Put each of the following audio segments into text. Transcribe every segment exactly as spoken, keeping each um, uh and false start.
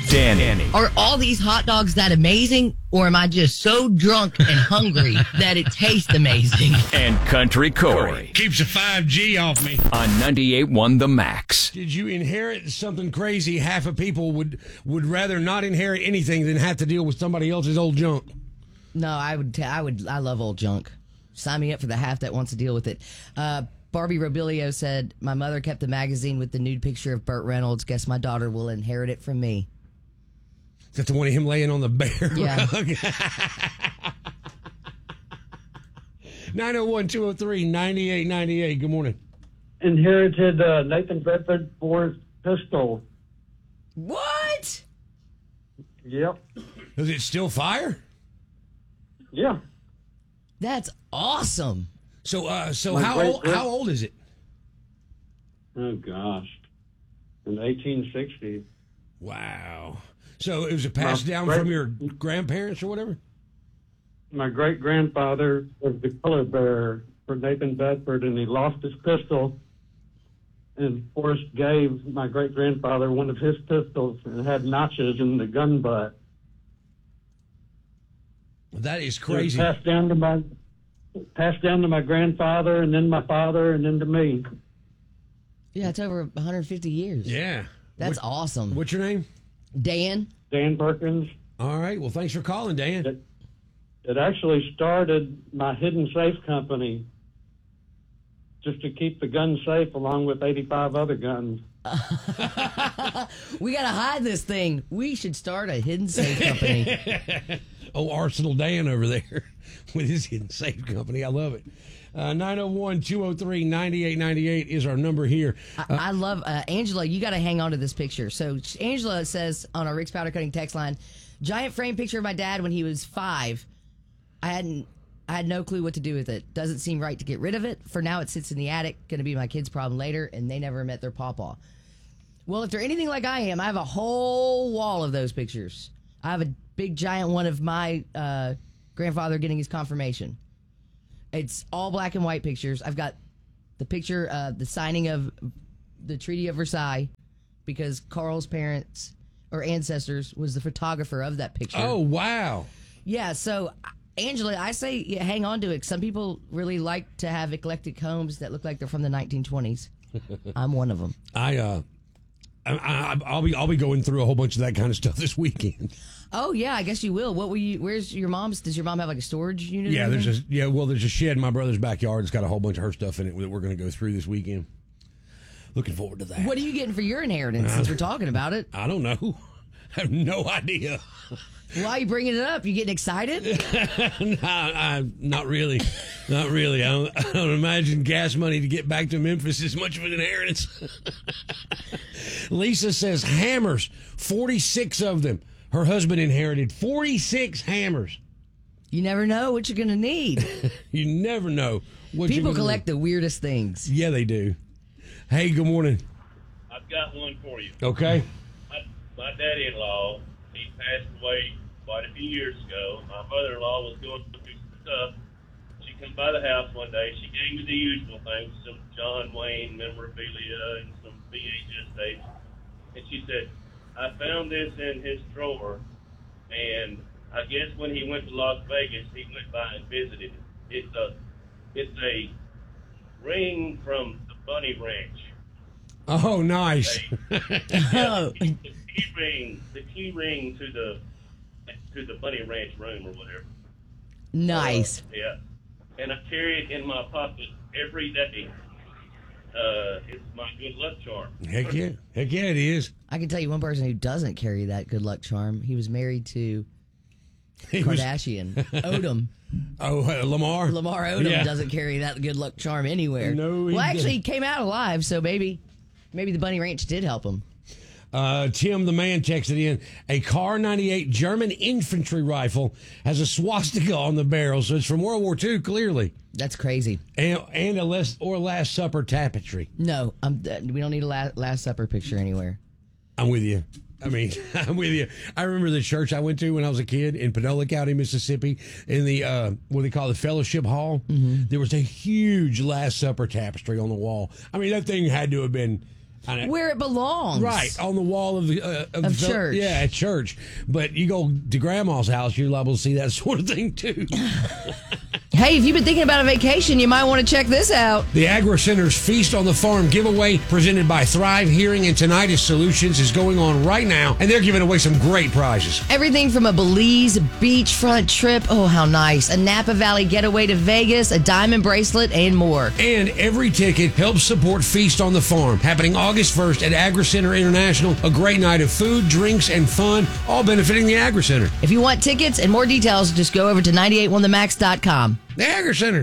Danny. Are all these hot dogs that amazing, or am I just so drunk and hungry that it tastes amazing? And Country Corey. Keeps a five G off me. On ninety-eight point one The Max. Did you inherit something crazy? Half of people would, would rather not inherit anything than have to deal with somebody else's old junk. No, I would. T- I would. I love old junk. Sign me up for the half that wants to deal with it. Uh, Barbie Robilio said, "My mother kept a magazine with the nude picture of Burt Reynolds. Guess my daughter will inherit it from me." Is that the one of him laying on the bear Yeah. rug? nine oh one, two oh three, nine eight nine eight. Good morning. Inherited uh, Nathan Bedford Ford's pistol. What? Yep. Does it still fire? Yeah. That's awesome. So, uh, so My how great old? grand- How old is it? Oh, gosh. In eighteen sixty. Wow. So it was a passed My down great- from your grandparents or whatever? My great-grandfather was the color bearer for Nathan Bedford, and he lost his pistol. And Forrest gave my great-grandfather one of his pistols, and it had notches in the gun butt. That is It was crazy. passed down to my passed down to my grandfather, and then my father, and then to me. Yeah, it's over one hundred fifty years. Yeah. That's What- awesome. What's your name? Dan? Dan Perkins. All right. Well, thanks for calling, Dan. It, it actually started my hidden safe company just to keep the gun safe along with eighty-five other guns. We got to hide this thing. We should start a hidden safe company. Oh, Arsenal Dan over there with his hidden safe company. I love it. Uh, nine oh one, two oh three, nine eight nine eight is our number here. I, I love uh, Angela. You got to hang on to this picture. So Angela says on our Rick's Powder Cutting text line, giant frame picture of my dad when he was five. I hadn't, I had no clue what to do with it. Doesn't seem right to get rid of it. For now, it sits in the attic. Going to be my kids' problem later, and they never met their pawpaw. Well, if they're anything like I am, I have a whole wall of those pictures. I have a big giant one of my uh, grandfather getting his confirmation. It's all black and white pictures. I've got the picture, uh, the signing of the Treaty of Versailles, because Carl's parents or ancestors was the photographer of that picture. Oh, wow. Yeah, so, Angela, I say yeah, hang on to it. Some people really like to have eclectic homes that look like they're from the nineteen twenties. I'm one of them. I, uh, I, I, I'll be I'll be going through a whole bunch of that kind of stuff this weekend. Oh, yeah, I guess you will. What were you, where's your mom's, does your mom have like a storage unit? Yeah, or there's anything? a yeah. Well, there's a shed in my brother's backyard. It's got a whole bunch of her stuff in it that we're going to go through this weekend. Looking forward to that. What are you getting for your inheritance since we're talking about it? I don't know. I have no idea. Why are you bringing it up? You getting excited? no, I, not really. Not really. I don't, I don't imagine gas money to get back to Memphis is much of an inheritance. Lisa says hammers, forty-six of them. Her husband inherited forty-six hammers. You never know what you're going to need. You never know what People you're gonna collect the weirdest things. need. Yeah, they do. Hey, good morning. I've got one for you. Okay. My, my daddy-in-law, he passed away quite a few years ago. My mother-in-law was going through some stuff. She come by the house one day. She gave me the usual things, some John Wayne memorabilia and some V H S tapes. And she said, I found this in his drawer, and I guess when he went to Las Vegas, he went by and visited it. It's a, it's a ring from the Bunny Ranch. Oh, nice. Oh. The key ring, the key ring to the to the Bunny Ranch room or whatever. Nice. Uh, yeah, and I carry it in my pocket every day. Uh, it's my good luck charm. Heck yeah. Heck yeah, it is. I can tell you one person who doesn't carry that good luck charm. He was married to He was- Kardashian. Odom. oh, uh, Lamar. Lamar Odom Yeah. doesn't carry that good luck charm anywhere. No, he well, actually, he didn't. came out alive, so maybe, maybe the Bunny Ranch did help him. Uh, Tim the man texted in, a Kar ninety-eight German infantry rifle has a swastika on the barrel, so it's from World War Two, clearly. That's crazy. And, and a less, or Last Supper tapestry. No, I'm, uh, we don't need a last, last Supper picture anywhere. I'm with you. I mean, I'm with you. I remember the church I went to when I was a kid in Panola County, Mississippi, in the, uh, what they call the Fellowship Hall. Mm-hmm. There was a huge Last Supper tapestry on the wall. I mean, that thing had to have been Where it belongs. Right, on the wall of the uh, of, Of the, church. Yeah, at church. But you go to grandma's house, you're liable to see that sort of thing too. Hey, if you've been thinking about a vacation, you might want to check this out. The Agri Center's Feast on the Farm giveaway presented by Thrive Hearing and Tinnitus Solutions is going on right now, and they're giving away some great prizes. Everything from a Belize beachfront trip, oh how nice, a Napa Valley getaway to Vegas, a diamond bracelet, and more. And every ticket helps support Feast on the Farm, happening August first at Agri Center International. A great night of food, drinks, and fun, all benefiting the Agri Center. If you want tickets and more details, just go over to nine eight one the max dot com. The Agri Center.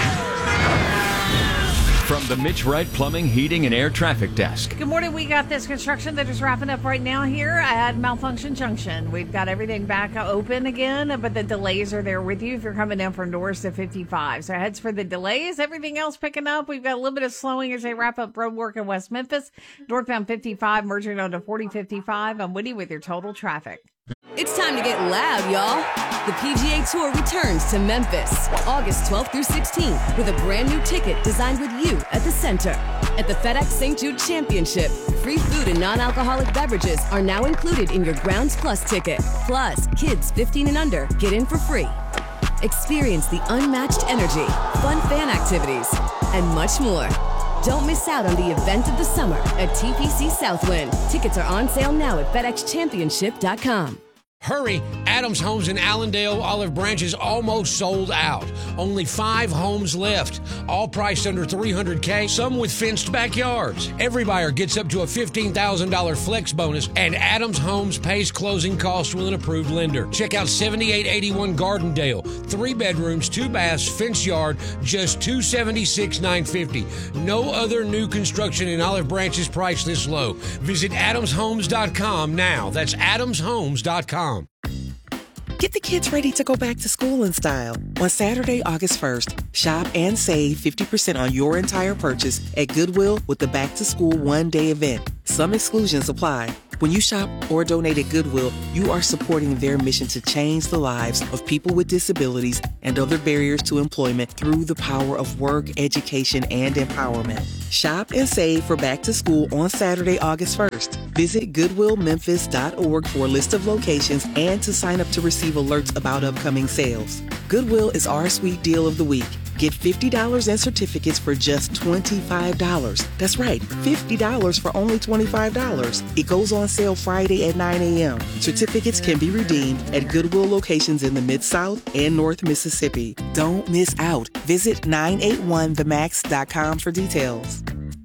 From the Mitch Wright Plumbing, Heating, and Air Traffic Desk. Good morning. We got this construction that is wrapping up right now here at Malfunction Junction. We've got everything back open again, but the delays are there with you if you're coming down from Norris to fifty-five. So heads for the delays. Everything else picking up. We've got a little bit of slowing as they wrap up road work in West Memphis. Northbound fifty-five merging onto forty fifty-five. I'm Woody with your total traffic. It's time to get loud, y'all. The P G A Tour returns to Memphis, August twelfth through sixteenth, with a brand new ticket designed with you at the center. At the FedEx Saint Jude Championship, free food and non-alcoholic beverages are now included in your Grounds Plus ticket. Plus, kids fifteen and under get in for free. Experience the unmatched energy, fun fan activities, and much more. Don't miss out on the event of the summer at T P C Southwind. Tickets are on sale now at FedEx Championship dot com. Hurry! Adams Homes in Allendale, Olive Branch is almost sold out. Only five homes left. All priced under three hundred K, some with fenced backyards. Every buyer gets up to a fifteen thousand dollars flex bonus, and Adams Homes pays closing costs with an approved lender. Check out seventy-eight eighty-one Gardendale. Three bedrooms, two baths, fenced yard, just two hundred seventy-six thousand nine hundred fifty dollars. No other new construction in Olive Branch is priced this low. Visit adams homes dot com now. That's adams homes dot com. Get the kids ready to go back to school in style. On Saturday, August first, shop and save fifty percent on your entire purchase at Goodwill with the Back to School one-day event. Some exclusions apply. When you shop or donate at Goodwill, you are supporting their mission to change the lives of people with disabilities and other barriers to employment through the power of work, education, and empowerment. Shop and save for Back to School on Saturday, August first. Visit goodwill memphis dot org for a list of locations and to sign up to receive alerts about upcoming sales. Goodwill is our sweet deal of the week. Get fifty dollars in certificates for just twenty-five dollars. That's right, fifty dollars for only twenty-five dollars. It goes on sale Friday at nine a.m. Certificates can be redeemed at Goodwill locations in the Mid-South and North Mississippi. Don't miss out. Visit nine eight one the max dot com for details.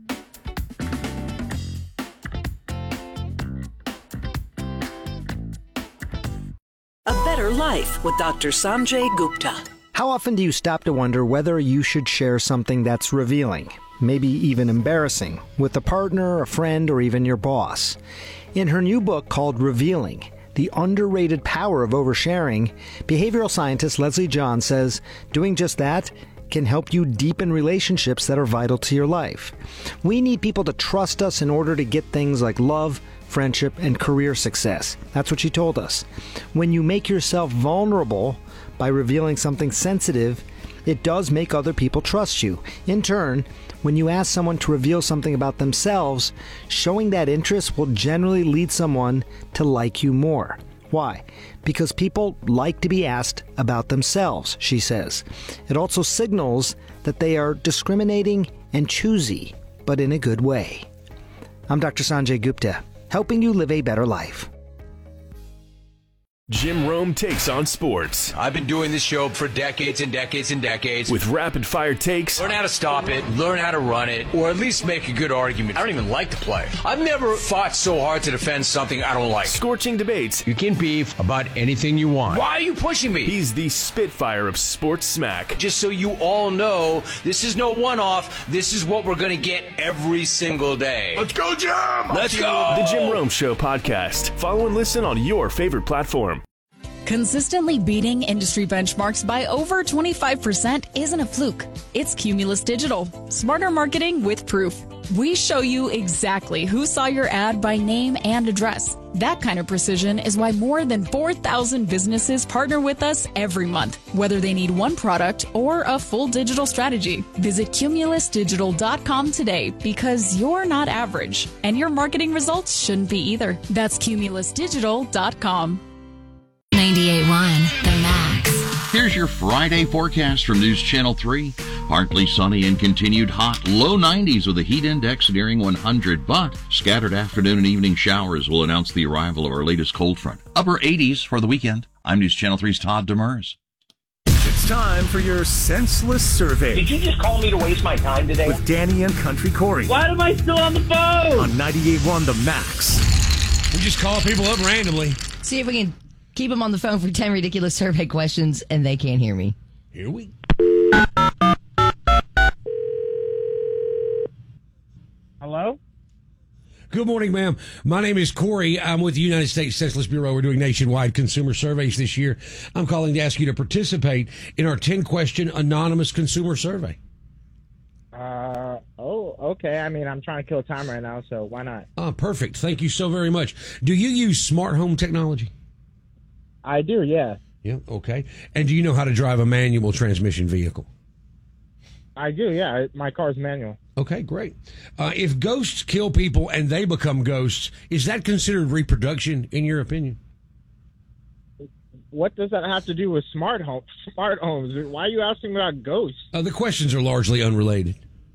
A Better Life with Doctor Sanjay Gupta. How often do you stop to wonder whether you should share something that's revealing, maybe even embarrassing, with a partner, a friend, or even your boss? In her new book called Revealing, The Underrated Power of Oversharing, behavioral scientist Leslie John says doing just that can help you deepen relationships that are vital to your life. We need people to trust us in order to get things like love, friendship, and career success. That's what she told us. When you make yourself vulnerable by revealing something sensitive, it does make other people trust you. In turn, when you ask someone to reveal something about themselves, showing that interest will generally lead someone to like you more. Why? Because people like to be asked about themselves, she says. It also signals that they are discriminating and choosy, but in a good way. I'm Doctor Sanjay Gupta, helping you live a better life. Jim Rome takes on sports. I've been doing this show for decades and decades and decades. With rapid-fire takes. Learn how to stop it, learn how to run it, or at least make a good argument. I don't even like to play. I've never fought so hard to defend something I don't like. Scorching debates. You can beef about anything you want. Why are you pushing me? He's the Spitfire of sports smack. Just so you all know, this is no one-off. This is what we're going to get every single day. Let's go, Jim! Let's go! The Jim Rome Show podcast. Follow and listen on your favorite platform. Consistently beating industry benchmarks by over twenty-five percent isn't a fluke. It's Cumulus Digital. Smarter marketing with proof. We show you exactly who saw your ad by name and address. That kind of precision is why more than four thousand businesses partner with us every month, whether they need one product or a full digital strategy. Visit Cumulus Digital dot com today because you're not average, and your marketing results shouldn't be either. That's Cumulus Digital dot com. ninety-eight point one, The Max. Here's your Friday forecast from News Channel three. Partly sunny and continued hot. Low nineties with a heat index nearing one hundred, but scattered afternoon and evening showers will announce the arrival of our latest cold front. Upper eighties for the weekend. I'm News Channel three's Todd Demers. It's time for your senseless survey. Did you just call me to waste my time today? With Danny and Country Corey. Why am I still on the phone? On ninety-eight point one The Max. We just call people up randomly. See if we can keep them on the phone for ten ridiculous survey questions, and they can't hear me. Here we Hello? Good morning, ma'am. My name is Corey. I'm with the United States Census Bureau. We're doing nationwide consumer surveys this year. I'm calling to ask you to participate in our ten-question anonymous consumer survey. Uh, oh, okay. I mean, I'm trying to kill time right now, so why not? Oh, perfect. Thank you so very much. Do you use smart home technology? I do, yeah. Yeah, okay. And do you know how to drive a manual transmission vehicle? I do, yeah. My car's manual. Okay, great. Uh, if ghosts kill people and they become ghosts, is that considered reproduction, in your opinion? What does that have to do with smart homes? Smart homes. Why are you asking about ghosts? Uh, the questions are largely unrelated.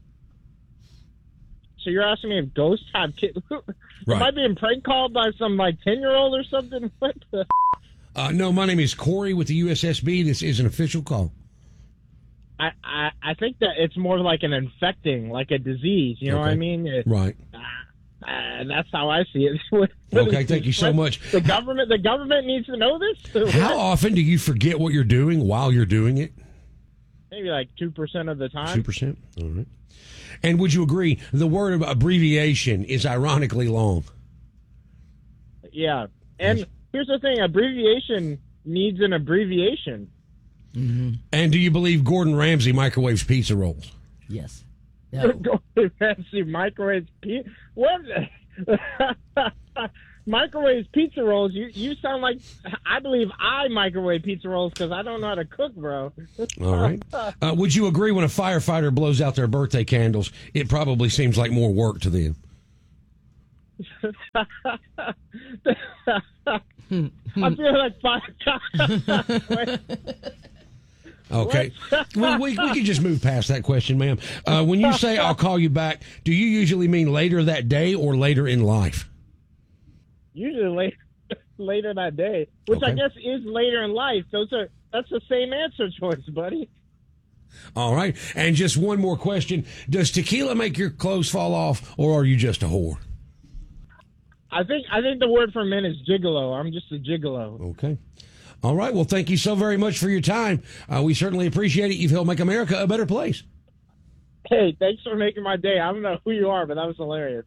So you're asking me if ghosts have kids? Right. Am I being prank called by some like ten year old or something? What the? Uh, no, my name is Corey with the U S S B. This is an official call. I, I, I think that it's more like an infecting, like a disease. You know Okay. what I mean? It, Right. Uh, that's how I see it. What- Okay, thank you so much. The government, the government needs to know this. How often do you forget what you're doing while you're doing it? Maybe like two percent of the time. Two percent. All right. And would you agree the word abbreviation is ironically long? Yeah, and here's the thing: abbreviation needs an abbreviation. Mm-hmm. And do you believe Gordon Ramsay microwaves pizza rolls? Yes. Gordon Ramsay microwaves pizza. What? Microwaves pizza rolls. You you sound like I believe I microwave pizza rolls because I don't know how to cook, bro. All right. Uh, would you agree when a firefighter blows out their birthday candles, it probably seems like more work to them? I feel like fire. Okay. well, we, we can just move past that question, ma'am. Uh, when you say I'll call you back, do you usually mean later that day or later in life? Usually later, later that day, which Okay. I guess is later in life. Those are that's the same answer choice, buddy. All right. And just one more question. Does tequila make your clothes fall off, or are you just a whore? I think I think the word for men is gigolo. I'm just a gigolo. Okay. All right. Well, thank you so very much for your time. Uh, we certainly appreciate it. You've helped make America a better place. Hey, thanks for making my day. I don't know who you are, but that was hilarious.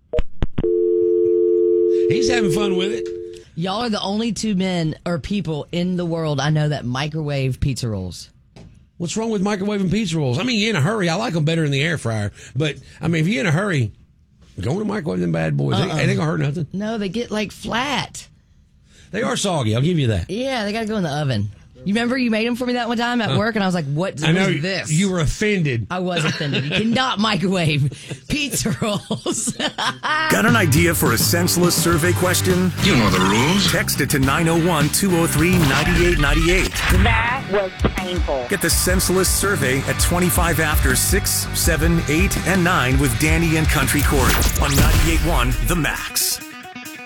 He's having fun with it. Y'all are the only two men or people in the world I know that microwave pizza rolls. What's wrong with microwaving pizza rolls? I mean, you're in a hurry. I like them better in the air fryer. But, I mean, if you're in a hurry, go to microwave them bad boys. Uh-uh. They, they ain't going to hurt nothing. No, they get like flat. They are soggy. I'll give you that. Yeah, they got to go in the oven. You remember you made them for me that one time at Uh, work, and I was like, what I know is this? you were offended. I was offended. You cannot microwave pizza rolls. Got an idea for a senseless survey question? You know the rules. Text it to nine oh one, two oh three, nine eight nine eight. That was painful. Get the senseless survey at twenty-five after six, seven, eight, and nine with Danny and Country Corey on ninety-eight point one The Max.